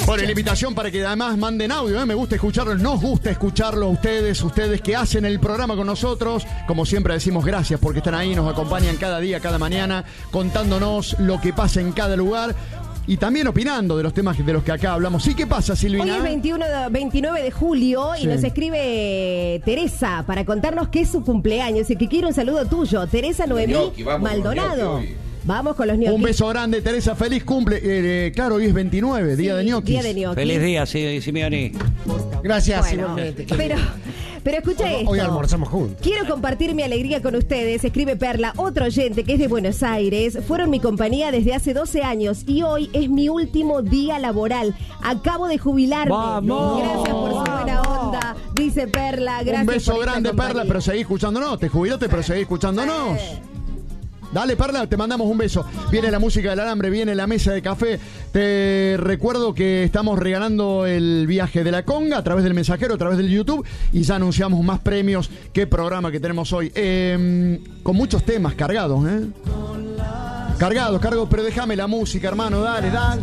Bueno, la invitación para que además manden audio, me gusta escucharlo, nos gusta escucharlo a ustedes que hacen el programa con nosotros. Como siempre decimos gracias porque están ahí, nos acompañan cada día, cada mañana, contándonos lo que pasa en cada lugar. Y también opinando de los temas de los que acá hablamos. ¿Sí? ¿Qué pasa, Silvina? Hoy es 29 de julio y nos escribe Teresa para contarnos que es su cumpleaños y que quiere un saludo tuyo. Teresa Noemí Maldonado. Vamos con los ñoquis. Un beso grande, Teresa. Feliz cumple. Claro, hoy es 29, día de ñoquis. Día de ñoquis. Feliz día, Simeoni. Gracias, Bueno, igualmente. Pero escucha esto. Hoy almorzamos juntos. Quiero compartir mi alegría con ustedes, escribe Perla, otro oyente que es de Buenos Aires. Fueron mi compañía desde hace 12 años y hoy es mi último día laboral. Acabo de jubilarme. ¡Vamos! Gracias por su buena onda, dice Perla. Gracias. Un beso por grande, Perla, pero seguí escuchándonos. Te jubilaste, pero seguí escuchándonos. Dale, Perla, te mandamos un beso. Viene la música del alambre, viene la mesa de café. Te recuerdo que estamos regalando el viaje de la conga a través del mensajero, a través del YouTube. Y ya anunciamos más premios. Qué programa que tenemos hoy. Con muchos temas cargados, Cargados, pero déjame la música, hermano. Dale.